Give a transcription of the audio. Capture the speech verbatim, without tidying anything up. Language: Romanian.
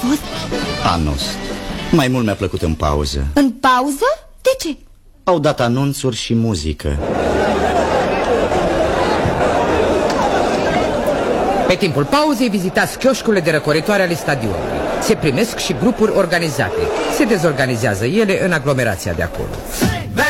fost? Anus. Mai mult mi-a plăcut în pauză. În pauză? De ce? Au dat anunțuri și muzică. Pe timpul pauzei vizitați chioșcurile de răcoritoare ale stadionului. Se primesc și grupuri organizate. Se dezorganizează ele în aglomerația de acolo.